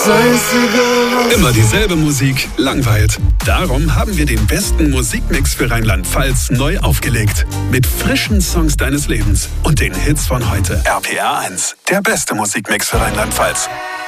Immer dieselbe Musik langweilt. Darum haben wir den besten Musikmix für Rheinland-Pfalz neu aufgelegt. Mit frischen Songs deines Lebens und den Hits von heute. RPR 1, der beste Musikmix für Rheinland-Pfalz.